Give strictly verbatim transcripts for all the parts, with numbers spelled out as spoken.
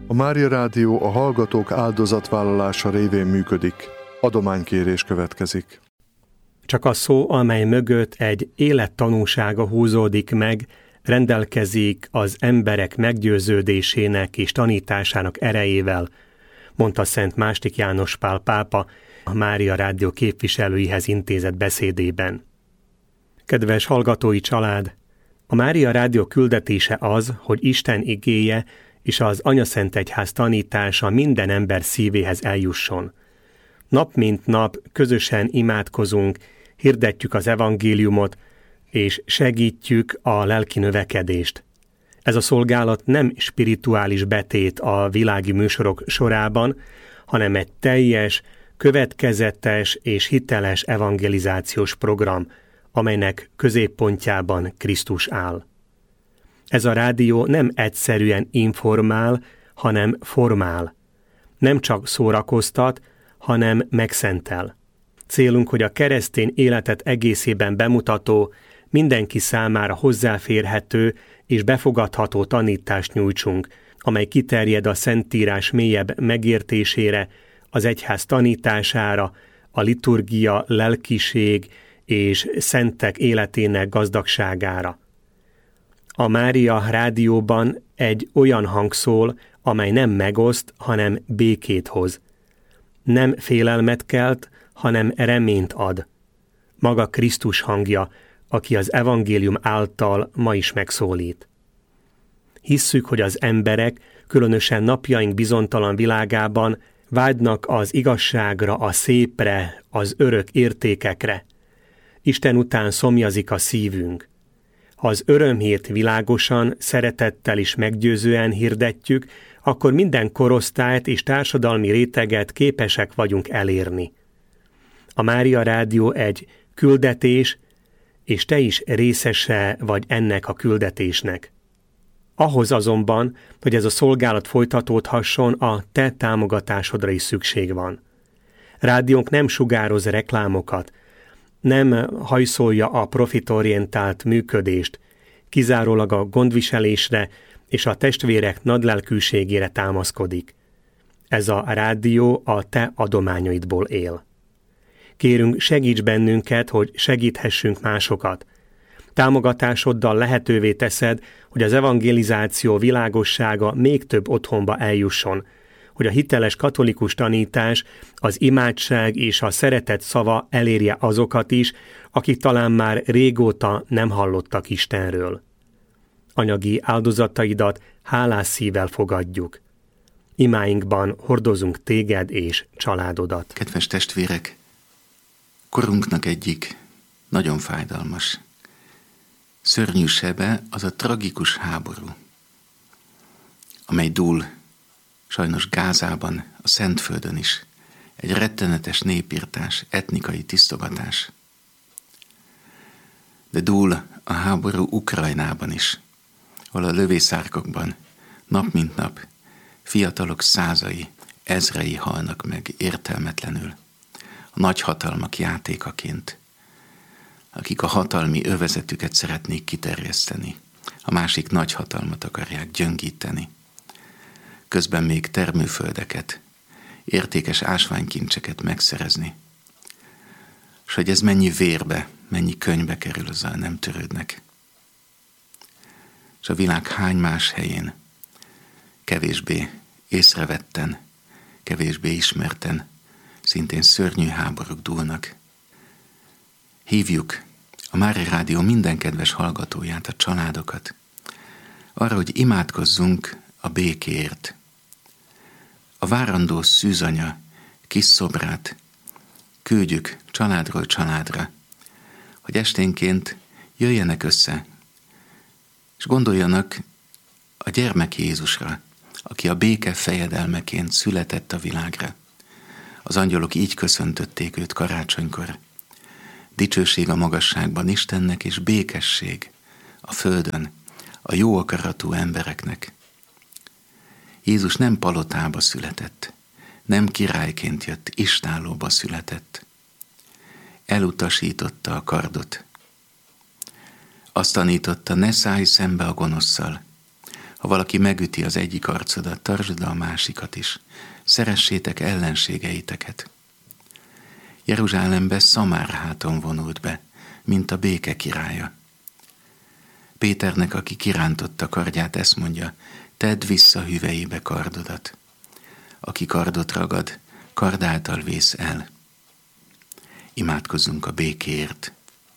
A Mária Rádió a hallgatók áldozatvállalása révén működik. Adománykérés következik. Csak a szó, amely mögött egy élettanúsága húzódik meg, rendelkezik az emberek meggyőződésének és tanításának erejével, mondta Szent Mástik János Pál pápa a Mária Rádió képviselőihez intézett beszédében. Kedves hallgatói család! A Mária Rádió küldetése az, hogy Isten igéje és az Anyaszentegyház tanítása minden ember szívéhez eljusson. Nap mint nap közösen imádkozunk, hirdetjük az evangéliumot, és segítjük a lelki növekedést. Ez a szolgálat nem spirituális betét a világi műsorok sorában, hanem egy teljes, következetes és hiteles evangelizációs program, amelynek középpontjában Krisztus áll. Ez a rádió nem egyszerűen informál, hanem formál. Nem csak szórakoztat, hanem megszentel. Célunk, hogy a keresztény életet egészében bemutató, mindenki számára hozzáférhető és befogadható tanítást nyújtsunk, amely kiterjed a Szentírás mélyebb megértésére, az egyház tanítására, a liturgia, lelkiség és szentek életének gazdagságára. A Mária Rádióban egy olyan hang szól, amely nem megoszt, hanem békét hoz. Nem félelmet kelt, hanem reményt ad. Maga Krisztus hangja, aki az evangélium által ma is megszólít. Hisszük, hogy az emberek, különösen napjaink bizonytalan világában vágynak az igazságra, a szépre, az örök értékekre. Isten után szomjazik a szívünk. Ha az örömhírt világosan, szeretettel és meggyőzően hirdetjük, akkor minden korosztályt és társadalmi réteget képesek vagyunk elérni. A Mária Rádió egy küldetés, és te is részese vagy ennek a küldetésnek. Ahhoz azonban, hogy ez a szolgálat folytatódhasson, a te támogatásodra is szükség van. Rádiónk nem sugároz reklámokat, nem hajszolja a profitorientált működést, kizárólag a gondviselésre és a testvérek nagylelkűségére támaszkodik. Ez a rádió a te adományaidból él. Kérünk, segíts bennünket, hogy segíthessünk másokat. Támogatásoddal lehetővé teszed, hogy az evangelizáció világossága még több otthonba eljusson, hogy a hiteles katolikus tanítás, az imádság és a szeretet szava elérje azokat is, akik talán már régóta nem hallottak Istenről. Anyagi áldozataidat hálás szívvel fogadjuk. Imáinkban hordozunk téged és családodat. Kedves testvérek, korunknak egyik nagyon fájdalmas, szörnyű sebe az a tragikus háború, amely dúl sajnos Gázában, a Szentföldön is, egy rettenetes népirtás, etnikai tisztogatás. De dúl a háború Ukrajnában is, ahol a lövészárkokban nap mint nap fiatalok százai, ezrei halnak meg értelmetlenül, a nagyhatalmak játékaként, akik a hatalmi övezetüket szeretnék kiterjeszteni, a másik nagyhatalmat akarják gyöngíteni. Közben még termőföldeket, értékes ásványkincseket megszerezni. És hogy ez mennyi vérbe, mennyi könyvbe kerül, azzal nem törődnek. És a világ hány más helyén kevésbé észrevetten, kevésbé ismerten, szintén szörnyű háborúk dúlnak. Hívjuk a Mária Rádió minden kedves hallgatóját, a családokat, arra, hogy imádkozzunk a békéért. A várandó szűzanya kis szobrát küldjük családról családra, hogy esténként jöjjenek össze, és gondoljanak a gyermek Jézusra, aki a béke fejedelmeként született a világra. Az angyalok így köszöntötték őt karácsonykor. Dicsőség a magasságban Istennek, és békesség a földön a jó akaratú embereknek. Jézus nem palotába született, nem királyként jött, istállóba született. Elutasította a kardot. Azt tanította, ne szállj szembe a gonoszszal, Ha valaki megüti az egyik arcodat, tartsd a másikat is. Szeressétek ellenségeiteket. Jeruzsálembe Szamárháton vonult be, mint a béke királya. Péternek, aki kirántotta kardját, ezt mondja, tedd vissza hüvelyébe kardodat. Aki kardot ragad, kard által vész el. Imádkozzunk a békéért.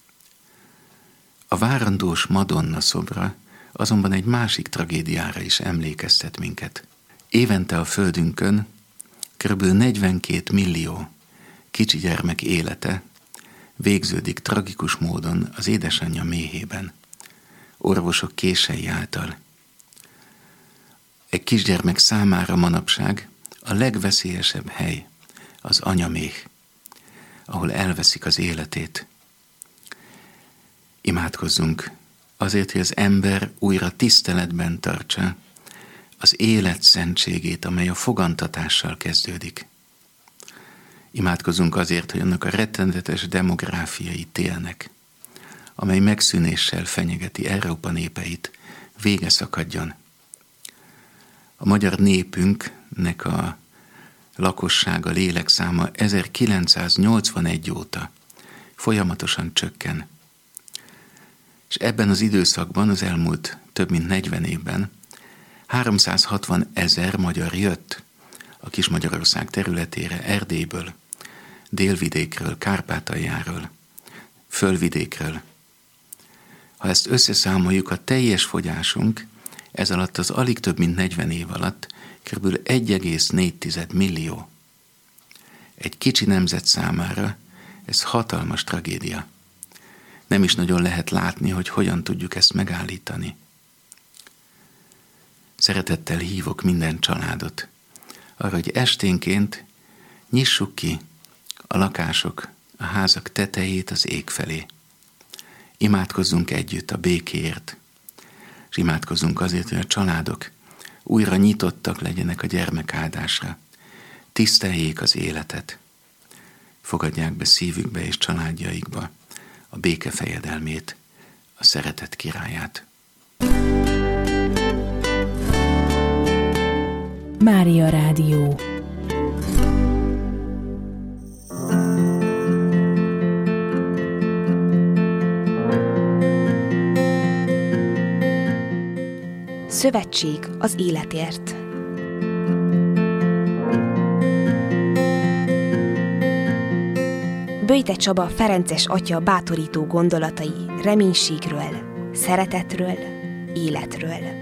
A várandós Madonna szobra azonban egy másik tragédiára is emlékeztet minket. Évente a földünkön kb. negyvenkét millió kicsi gyermek élete végződik tragikus módon az édesanyja méhében, orvosok kései által. Egy kisgyermek számára manapság a legveszélyesebb hely az anyaméh, ahol elveszik az életét. Imádkozzunk azért, hogy az ember újra tiszteletben tartsa az élet szentségét, amely a fogantatással kezdődik. Imádkozzunk azért, hogy annak a rettenetes demográfiai télnek, amely megszűnéssel fenyegeti Európa népeit, vége szakadjon. A magyar népünknek a lakossága, lélekszáma ezerkilencszáznyolcvanegy óta folyamatosan csökken. És ebben az időszakban, az elmúlt több mint negyven évben háromszázhatvan ezer magyar jött a Kis-Magyarország területére Erdélyből, Délvidékről, Kárpátaljáról, Fölvidékről. Ha ezt összeszámoljuk, a teljes fogyásunk ez alatt az alig több mint negyven év alatt kb. egy egész négy millió. Egy kicsi nemzet számára ez hatalmas tragédia. Nem is nagyon lehet látni, hogy hogyan tudjuk ezt megállítani. Szeretettel hívok minden családot arra, hogy esténként nyissuk ki a lakások, a házak tetejét az ég felé. Imádkozzunk együtt a békéért, és imádkozzunk azért, hogy a családok újra nyitottak legyenek a gyermekáldásra, tiszteljék az életet, fogadják be szívükbe és családjaikba a béke fejedelmét, a szeretet királyát. Mária Rádió. Szövetség az életért. Böjte Csaba ferences atya bátorító gondolatai reménységről, szeretetről, életről.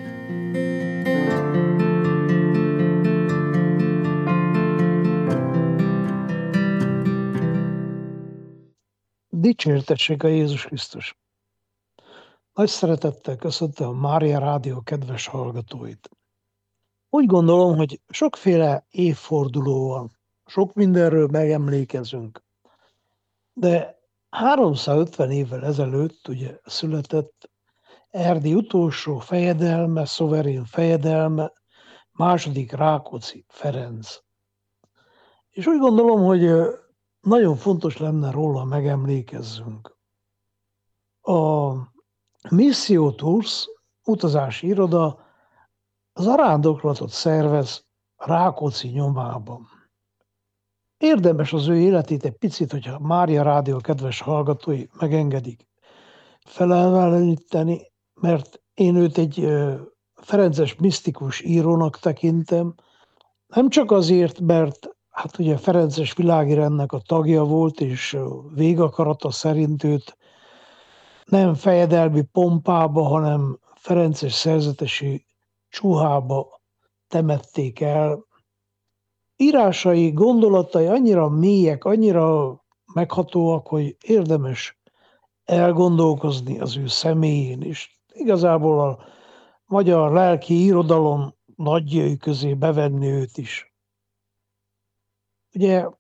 Dicsértessék a Jézus Krisztus! Nagy szeretettel köszöntöm a Mária Rádió kedves hallgatóit. Úgy gondolom, hogy sokféle évforduló van, sok mindenről megemlékezünk. De háromszázötven évvel ezelőtt ugye született Erdély utolsó fejedelme, szuverén fejedelme, második Rákóczi Ferenc. És úgy gondolom, hogy nagyon fontos lenne róla megemlékezzünk. A Missio Tours utazási iroda zarándoklatot szervez Rákóczi nyomában. Érdemes az ő életét egy picit, hogyha Mária Rádió kedves hallgatói megengedik, felelveleníteni, mert én őt egy ferences misztikus írónak tekintem, nem csak azért, mert hát ugye ferences világirendnek a tagja volt, és végakarata szerint őt nem fejedelmi pompába, hanem ferences szerzetesi csuhába temették el. Írásai, gondolatai annyira mélyek, annyira meghatóak, hogy érdemes elgondolkozni az ő személyén is. Igazából a magyar lelki irodalom nagyjai közé bevenni őt is. Ugye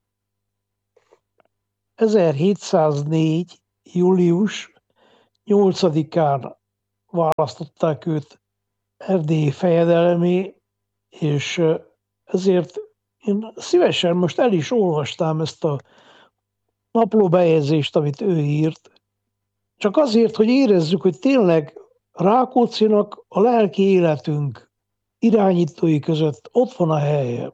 ezerhétszáznégy. július nyolcadikán választották őt erdélyi fejedelmé, és ezért én szívesen most el is olvastám ezt a naplóbejegyzést, amit ő írt, csak azért, hogy érezzük, hogy tényleg Rákóczinak a lelki életünk irányítói között ott van a helye.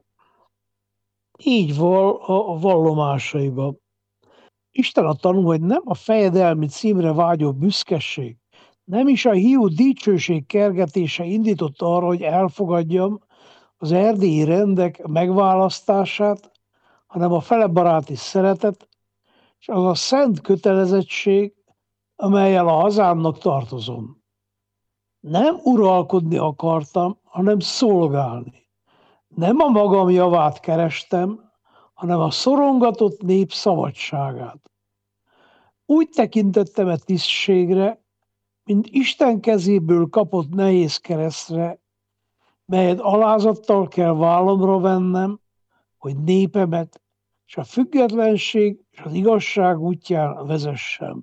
Így val a vallomásaiban. Isten a tanú, hogy nem a fejedelmi címre vágyó büszkeség, nem is a hiú dicsőség kergetése indított arra, hogy elfogadjam az erdélyi rendek megválasztását, hanem a felebaráti szeretet, és az a szent kötelezettség, amellyel a hazámnak tartozom. Nem uralkodni akartam, hanem szolgálni. Nem a magam javát kerestem, hanem a szorongatott nép szabadságát. Úgy tekintettem e tisztségre, mint Isten kezéből kapott nehéz keresztre, melyet alázattal kell vállamra vennem, hogy népemet és a függetlenség és az igazság útján vezessem.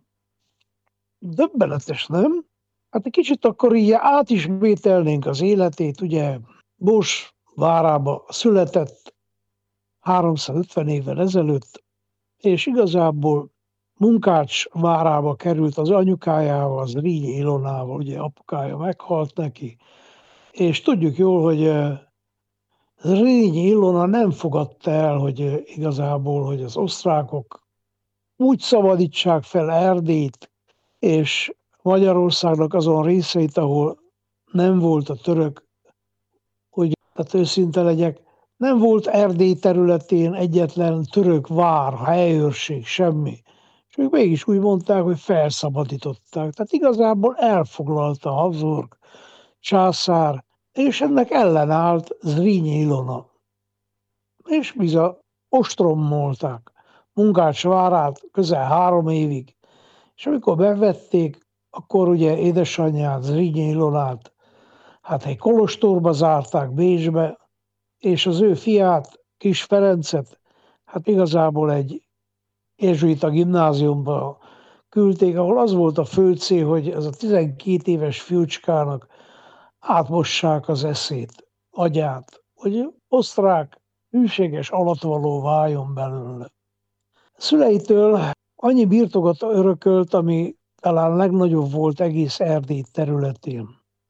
Döbbenetes, nem? Hát egy kicsit akkor így átismételnénk az életét, ugye Bors várába született háromszázötven évvel ezelőtt, és igazából Munkács várába került az anyukájával, az Rényi Ilonával, ugye apukája meghalt neki, és tudjuk jól, hogy Rényi Ilona nem fogadta el, hogy igazából, hogy az osztrákok úgy szabadítsák fel Erdélyt, és Magyarországnak azon részeit, ahol nem volt a török, hogy tehát őszinte legyek, nem volt Erdély területén egyetlen török vár, helyőrség, semmi. És ők mégis úgy mondták, hogy felszabadították. Tehát igazából elfoglalta Habsburg császár, és ennek ellenállt Zrínyi Ilona. És biza ostromolták Munkács várát közel három évig. És amikor bevették, akkor ugye édesanyját, Zrínyi Ilonát, hát egy kolostorba zárták Bécsbe, és az ő fiát, Kis Ferencet, hát igazából egy jezsuita gimnáziumba küldték, ahol az volt a fő cél, hogy ez a tizenkét éves fiúcskának átmossák az eszét, agyát, hogy osztrák, hűséges alatvaló váljon belőle. Szüleitől annyi birtokot örökölt, ami talán legnagyobb volt egész Erdély területén,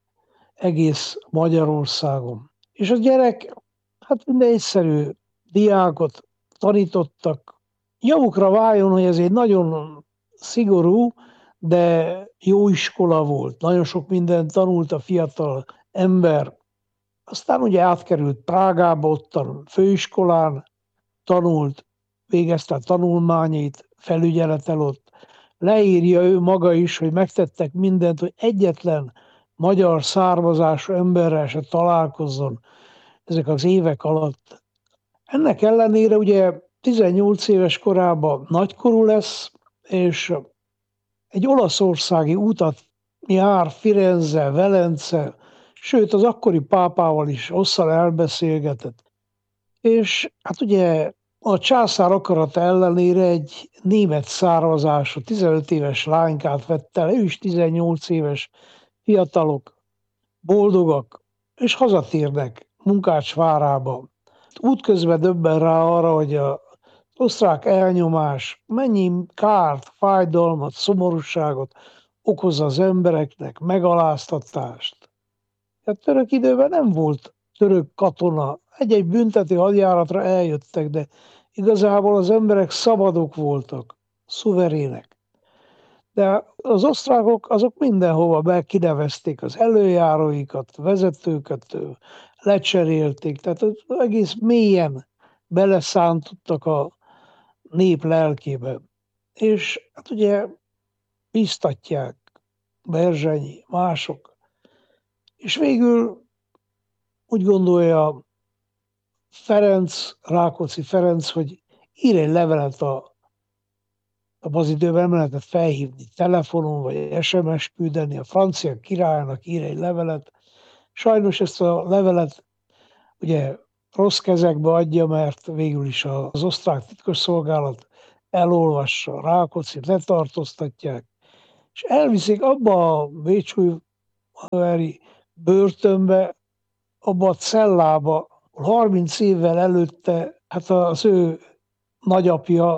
egész Magyarországon. És a gyerek, hát minden egyszerű diákot tanítottak, javukra váljon, hogy ez egy nagyon szigorú, de jó iskola volt. Nagyon sok mindent tanult a fiatal ember. Aztán ugye átkerült Prágába, ott a főiskolán tanult, végezte a tanulmányait, felügyeletel ott. Leírja ő maga is, hogy megtettek mindent, hogy egyetlen magyar származású emberrel se találkozzon ezek az évek alatt. Ennek ellenére ugye tizennyolc éves korában nagykorú lesz, és egy olaszországi utat jár Firenze, Velence, sőt az akkori pápával is hosszan elbeszélgetett. És hát ugye a császár akarata ellenére egy német származású tizenöt éves lánykát vett el, ő is tizennyolc éves fiatalok, boldogak, és hazatérnek Munkács várába. Útközben döbben rá arra, hogy az osztrák elnyomás mennyi kárt, fájdalmat, szomorúságot okoz az embereknek, megaláztatást. A török időben nem volt török katona, egy-egy büntető hadjáratra eljöttek, de igazából az emberek szabadok voltak, szuverének. De az osztrákok azok mindenhova be kinevezték az előjáróikat, vezetőket, lecserélték, tehát egész mélyen beleszántottak a nép lelkébe. És hát ugye bíztatják Berzsenyi, mások. És végül úgy gondolja Ferenc, Rákóczi Ferenc, hogy ír egy levelet a Abban az időben nem lehetett felhívni telefonon, vagy es em es küldeni, a francia királynak ír egy levelet. Sajnos ezt a levelet ugye rossz kezekbe adja, mert végül is az osztrák titkosszolgálat elolvassa, Rákóczit letartóztatják, és elviszik abba a bécsújvári börtönbe, abba a cellába, harminc évvel előtte, hát az ő nagyapja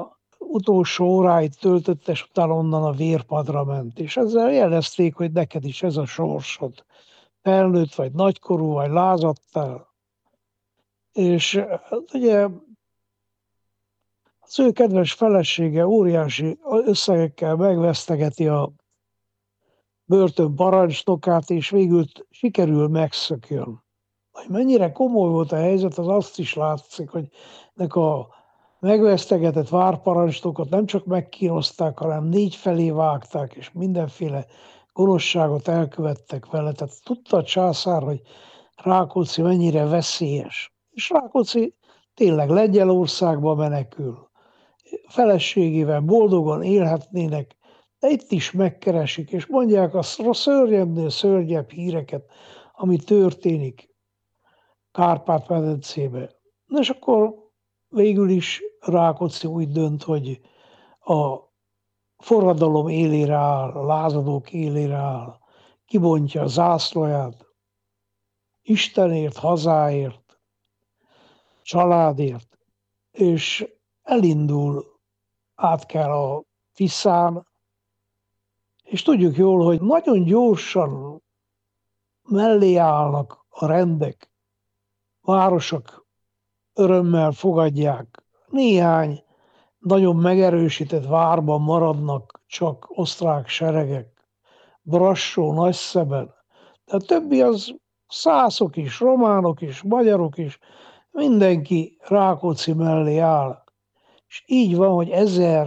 utolsó óráit töltött, és utána onnan a vérpadra ment. És ezzel jelezték, hogy neked is ez a sorsod. Felnőtt vagy nagykorú, vagy lázadtál. És ugye az ő kedves felesége óriási összegekkel megvesztegeti a börtön parancsnokát, és végül sikerül megszökjön. Hogy mennyire komoly volt a helyzet, az azt is látszik, hogy nek a megvesztegetett várparancsnokot nem csak megkínozták, hanem négy felé vágták, és mindenféle gonoszságot elkövettek vele. Tehát tudta a császár, hogy Rákóczi mennyire veszélyes. És Rákóczi tényleg Lengyelországba menekül. Feleségével boldogan élhetnének, de itt is megkeresik, és mondják a szörnyebbnél szörnyebb híreket, ami történik Kárpát-medencébe. És akkor végül is Rákóczi úgy dönt, hogy a forradalom élére áll, a lázadók élére áll, kibontja a zászlóját, Istenért, hazáért, családért, és elindul, át kell a Tiszán, és tudjuk jól, hogy nagyon gyorsan mellé állnak a rendek, városok örömmel fogadják. Néhány nagyon megerősített várban maradnak csak osztrák seregek, Brassó, Nagyszeben, de a többi az szászok is, románok is, magyarok is, mindenki Rákóczi mellé áll. És így van, hogy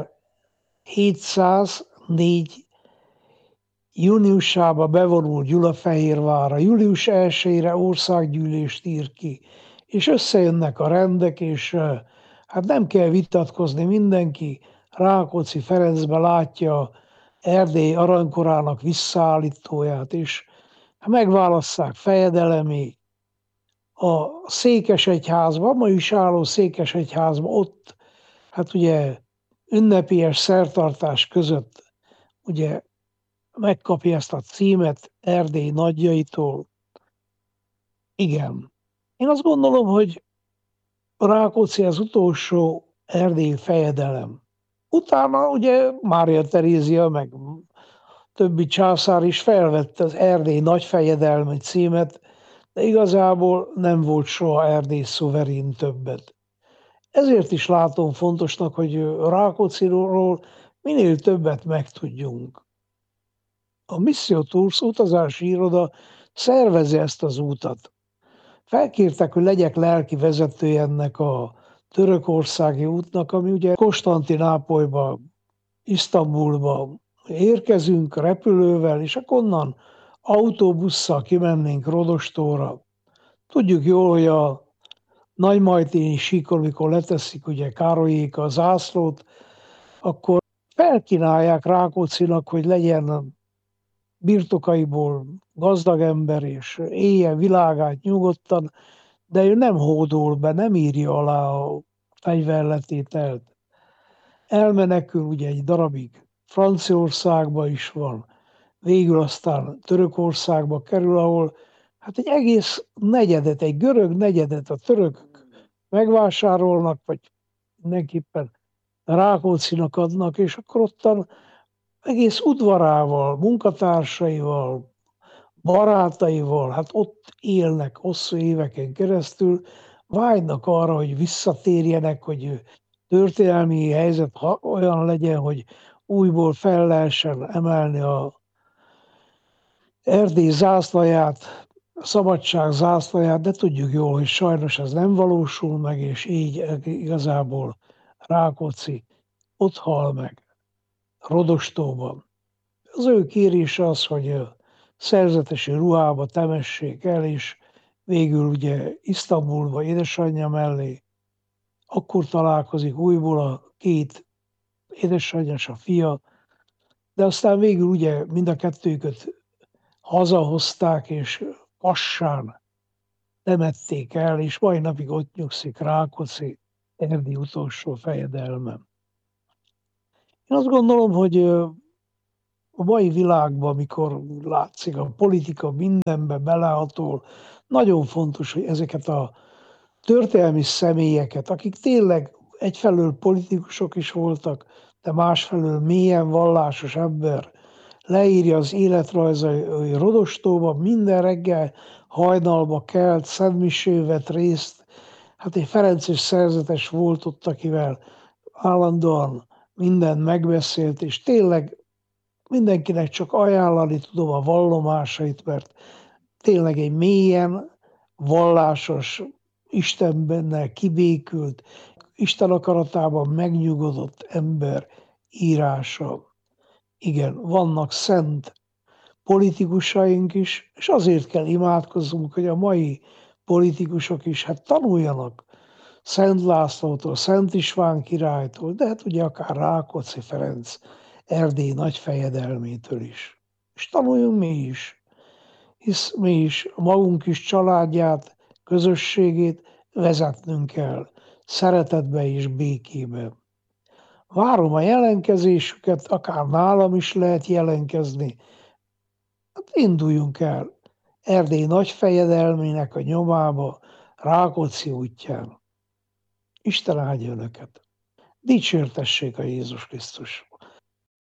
ezerhétszáznégy júniusában bevonul Gyulafehérvárra, július elsejére országgyűlést ír ki, és összejönnek a rendek, és hát nem kell vitatkozni, mindenki Rákóczi Ferencbe látja Erdély aranykorának visszaállítóját, és megválasszák fejedelemé a Székesegyházban, ma is álló Székesegyházban, ott hát ugye ünnepélyes szertartás között ugye megkapja ezt a címet Erdély nagyjaitól. Igen. Én azt gondolom, hogy Rákóczi az utolsó erdélyi fejedelem. Utána ugye Mária Terézia, meg többi császár is felvette az Erdély nagyfejedelmi címet, de igazából nem volt soha Erdély szuverén többet. Ezért is látom fontosnak, hogy Rákócziról minél többet megtudjunk. A Missio Tours utazási iroda szervezi ezt az útat. Felkértek, hogy legyek lelki vezetője ennek a törökországi útnak, ami ugye Konstantinápolyba, Isztambulba érkezünk repülővel, és akkor onnan autóbusszal kimennénk Rodostóra. Tudjuk jól, hogy a nagymajténi síkon, mikor leteszik ugye Károlyék a zászlót, akkor felkínálják Rákóczinak, hogy legyen birtokaiból gazdag ember, és élje világát nyugodtan, de ő nem hódol be, nem írja alá a fegyverletételt. Elmenekül ugye egy darabig Franciaországba is van, végül aztán Törökországba kerül, ahol hát egy egész negyedet, egy görög negyedet a törökök megvásárolnak, vagy mindenképpen Rákóczinak adnak, és akkor ottan egész udvarával, munkatársaival, barátaival, hát ott élnek hosszú éveken keresztül, vágynak arra, hogy visszatérjenek, hogy történelmi helyzet olyan legyen, hogy újból fel lehessen emelni a Erdély zászlaját, a szabadság zászlaját, de tudjuk jól, hogy sajnos ez nem valósul meg, és így igazából Rákóczi ott hal meg, Rodostóban. Az ő kérése az, hogy szerzetesi ruhába temessék el, és végül ugye Isztambulba édesanyja mellé, akkor találkozik újból a két édesanyja és a fia, de aztán végül ugye mind a kettőköt hazahozták, és Kassán temették el, és mai napig ott nyugszik Rákóczi, Erdély utolsó fejedelme. Én azt gondolom, hogy a mai világban, amikor látszik a politika mindenbe belehatol, nagyon fontos, hogy ezeket a történelmi személyeket, akik tényleg egyfelől politikusok is voltak, de másfelől mélyen vallásos ember leírja az életrajzai, hogy Rodostóban minden reggel hajnalba kelt, szentmisén vett részt. Hát egy ferences szerzetes volt ott, akivel állandóan mindent megbeszélt, és tényleg mindenkinek csak ajánlani tudom a vallomásait, mert tényleg egy mélyen vallásos, Istenbennel kibékült, Isten akaratában megnyugodott ember írása. Igen, vannak szent politikusaink is, és azért kell imádkozzunk, hogy a mai politikusok is hát tanuljanak Szent Lászlótól, Szent István királytól, de hát ugye akár Rákóczi Ferenc Erdély nagyfejedelmétől is. És tanuljunk mi is, hisz mi is a magunk is családját, közösségét vezetnünk kell, szeretetbe és békébe. Várom a jelentkezésüket, akár nálam is lehet jelentkezni. Hát induljunk el Erdély nagyfejedelmének a nyomába, Rákóczi útján. Isten áldja önöket. Dicsértessék a Jézus Krisztus!